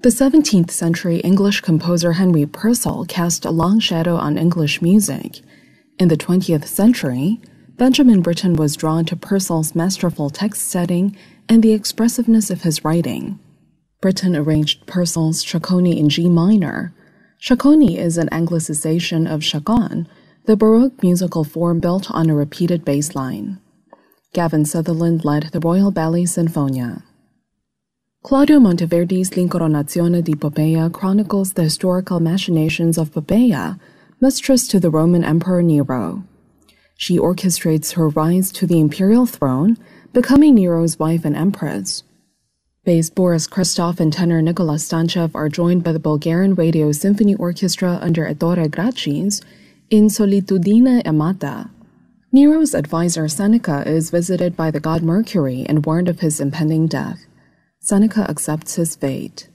The 17th century English composer Henry Purcell cast a long shadow on English music. In the 20th century, Benjamin Britten was drawn to Purcell's masterful text setting and the expressiveness of his writing. Britten arranged Purcell's Chaconne in G minor. Chaconne is an anglicization of chaconne, the Baroque musical form built on a repeated bass line. Gavin Sutherland led the Royal Ballet Sinfonia. Claudio Monteverdi's L'Incoronazione di Poppaea chronicles the historical machinations of Poppaea, mistress to the Roman Emperor Nero. She orchestrates her rise to the imperial throne, becoming Nero's wife and empress. Bass Boris Christoph and tenor Nicola Stanchev are joined by the Bulgarian Radio Symphony Orchestra under Ettore Gracis in Solitudine Amata. Nero's advisor Seneca is visited by the god Mercury and warned of his impending death. Seneca accepts his fate.